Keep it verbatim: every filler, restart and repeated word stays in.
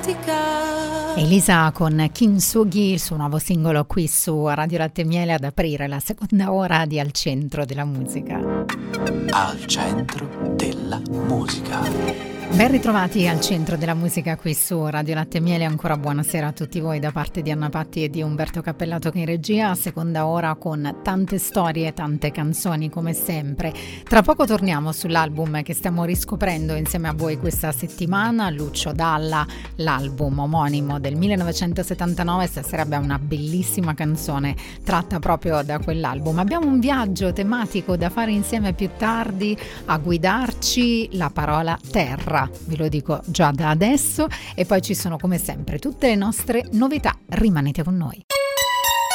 Elisa con Kintsugi, il suo nuovo singolo qui su Radio Latte e Miele, ad aprire la seconda ora di Al Centro della Musica. Al Centro della Musica. Ben ritrovati al Centro della Musica qui su Radio Latte e Miele, ancora buonasera a tutti voi da parte di Anna Patti e di Umberto Cappellato che in regia, seconda ora con tante storie, tante canzoni come sempre. Tra poco torniamo sull'album che stiamo riscoprendo insieme a voi questa settimana, Lucio Dalla, l'album omonimo del millenovecentosettantanove, stasera abbiamo una bellissima canzone tratta proprio da quell'album. Abbiamo un viaggio tematico da fare insieme più tardi, a guidarci la parola terra. Vi lo dico già da adesso, e poi ci sono come sempre tutte le nostre novità. Rimanete con noi.